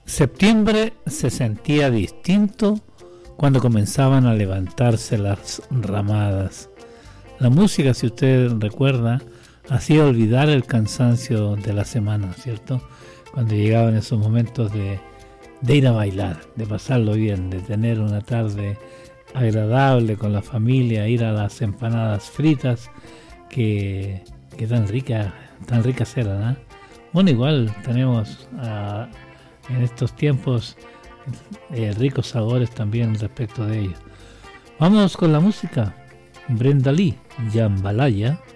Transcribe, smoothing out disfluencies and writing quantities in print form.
Septiembre se sentía distinto cuando comenzaban a levantarse las ramadas. La música, si usted recuerda, hacía olvidar el cansancio de la semana, ¿cierto? Cuando llegaban esos momentos de ir a bailar, de pasarlo bien, de tener una tarde agradable con la familia, ir a las empanadas fritas que tan ricas eran, ¿eh? Bueno, igual tenemos en estos tiempos ricos sabores también respecto de ellos. Vamos con la música. Brenda Lee, Jambalaya.